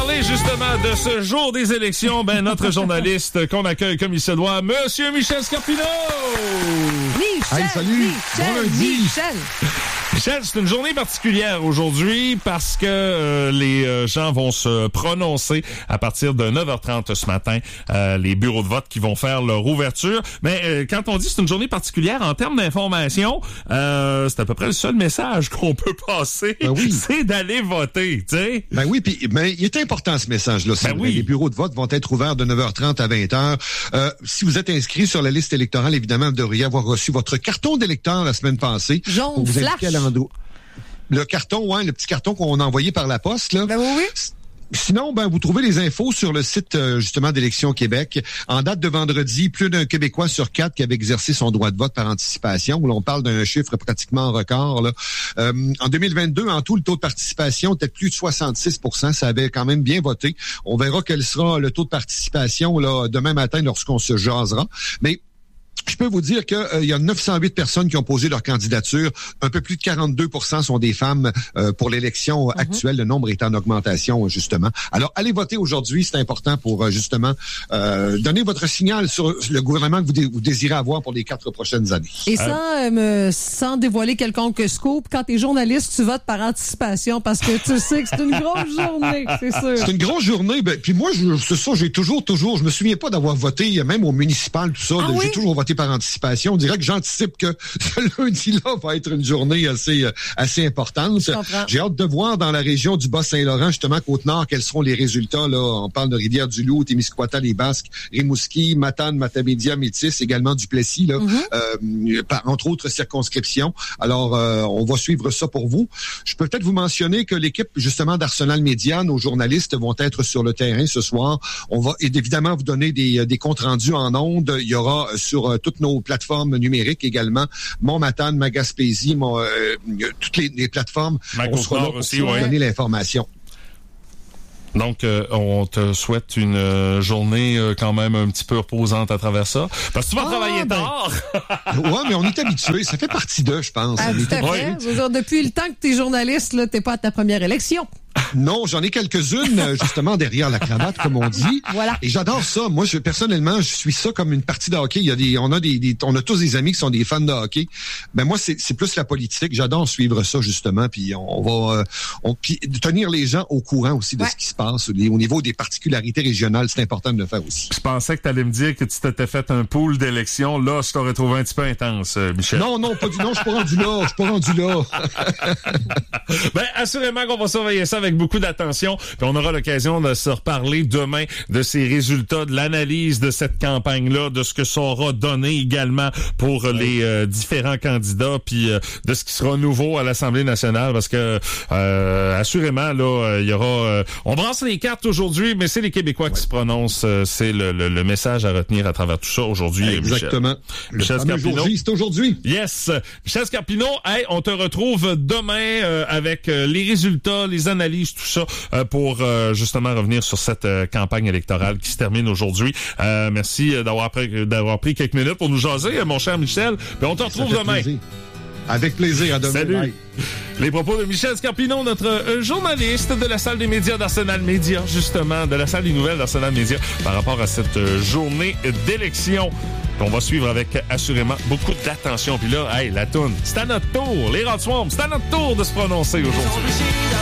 parler justement de ce jour des élections, notre journaliste qu'on accueille comme il se doit, Monsieur Michel Scarpino! Michel! Hey, salut! Bon lundi! Michel, c'est une journée particulière aujourd'hui parce que les gens vont se prononcer à partir de 9h30 ce matin, les bureaux de vote qui vont faire leur ouverture. Mais quand on dit que c'est une journée particulière en termes d'information, c'est à peu près le seul message qu'on peut passer, c'est d'aller voter, tu sais. Ben oui, puis il est important ce message-là. Les bureaux de vote vont être ouverts de 9h30 à 20h. Si vous êtes inscrit sur la liste électorale, évidemment, vous devriez avoir reçu votre carton d'électeur la semaine passée. Jaune flash. Le carton, le petit carton qu'on a envoyé par la poste, là. Ben oui. Sinon, vous trouvez les infos sur le site justement d'Élections Québec. En date de vendredi, plus d'un Québécois sur 4 qui avait exercé son droit de vote par anticipation. Là, on parle d'un chiffre pratiquement record. Là. En 2022, en tout, le taux de participation était de plus de 66 %. Ça avait quand même bien voté. On verra quel sera le taux de participation là demain matin lorsqu'on se jasera. Mais je peux vous dire qu'il y a 908 personnes qui ont posé leur candidature. Un peu plus de 42 % sont des femmes pour l'élection actuelle. Le nombre est en augmentation, justement. Alors, allez voter aujourd'hui. C'est important pour, justement, donner votre signal sur le gouvernement que vous désirez avoir pour les 4 prochaines années. Et sans dévoiler quelconque scoop, quand t'es journaliste, tu votes par anticipation parce que tu sais que c'est une grosse journée, c'est sûr. C'est une grosse journée. Puis moi, c'est ça, j'ai toujours, je me souviens pas d'avoir voté, même au municipal, tout ça. J'ai toujours voté par anticipation. On dirait que j'anticipe que ce lundi-là va être une journée assez importante. J'ai hâte de voir dans la région du Bas-Saint-Laurent, justement, Côte-Nord, quels seront les résultats. Là, on parle de Rivière-du-Loup, Témiscouata, les Basques, Rimouski, Matane, Matapédia, Métis, également Duplessis, là, entre autres circonscriptions. Alors, on va suivre ça pour vous. Je peux peut-être vous mentionner que l'équipe, justement, d'Arsenal Média, nos journalistes vont être sur le terrain ce soir. On va évidemment vous donner des comptes rendus en ondes. Il y aura sur toutes nos plateformes numériques également, Matane, ma Gaspésie, toutes les plateformes. On sera là pour donner l'information. Donc, on te souhaite une journée quand même un petit peu reposante à travers ça. Parce que tu vas travailler tard. Ouais, mais on est habitué. Ça fait partie d'eux, je pense. Tout à fait. Je veux dire, depuis le temps que t'es journaliste, là, t'es pas à ta première élection. Non, j'en ai quelques-unes, justement, derrière la cravate, comme on dit. Voilà. Et j'adore ça. Moi, personnellement, je suis ça comme une partie de hockey. On a tous des amis qui sont des fans de hockey. Moi, c'est plus la politique. J'adore suivre ça, justement. Puis on va puis tenir les gens au courant aussi de ce qui se passe. Au niveau des particularités régionales, c'est important de le faire aussi. Je pensais que tu allais me dire que tu t'étais fait un pool d'élections. Là, je t'aurais trouvé un petit peu intense, Michel. Non, pas du non, je suis pas rendu là. Assurément qu'on va surveiller ça avec beaucoup d'attention. Puis on aura l'occasion de se reparler demain de ces résultats, de l'analyse de cette campagne-là, de ce que ça aura donné également pour les différents candidats, puis de ce qui sera nouveau à l'Assemblée nationale, parce que assurément, là, il y aura... on brasse les cartes aujourd'hui, mais c'est les Québécois qui se prononcent. C'est le message à retenir à travers tout ça aujourd'hui, exactement. Michel Scarpino. C'est aujourd'hui. Yes. Michel Scarpino, on te retrouve demain avec les résultats, les analyses, tout ça, pour justement revenir sur cette campagne électorale qui se termine aujourd'hui. Merci d'avoir pris quelques minutes pour nous jaser, mon cher Michel. Puis on te retrouve demain. Plaisir. Avec plaisir, à demain. Salut. Bye. Les propos de Michel Scarpino, notre journaliste de la salle des médias d'Arsenal Média, justement, de la salle des nouvelles d'Arsenal Média, par rapport à cette journée d'élection. On va suivre avec assurément beaucoup d'attention. Puis là, la toune, c'est à notre tour. Les Rod Swamp, c'est à notre tour de se prononcer aujourd'hui.